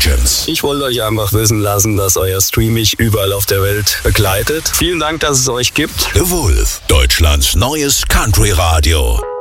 Legends. Ich wollte euch einfach wissen lassen, dass euer Stream mich überall auf der Welt begleitet. Vielen Dank, dass es euch gibt. The Wolf, Deutschlands neues Country-Radio.